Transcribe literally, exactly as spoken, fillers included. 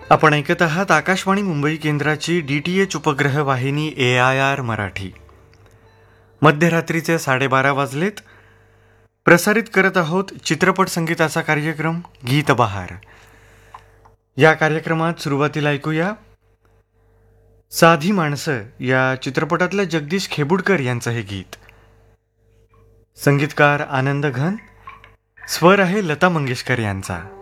आपण ऐकत आहात आकाशवाणी मुंबई केंद्राची डी टी एच उपग्रह वाहिनी ए आय आर मराठी. मध्यरात्रीचे साडेबारा वाजलेत. प्रसारित करत आहोत चित्रपट संगीताचा कार्यक्रम गीत बहार. या कार्यक्रमात सुरुवातीला ऐकूया साधी माणसं या चित्रपटातल्या जगदीश खेबुडकर यांचं हे गीत. संगीतकार आनंद घन, स्वर आहे लता मंगेशकर यांचा.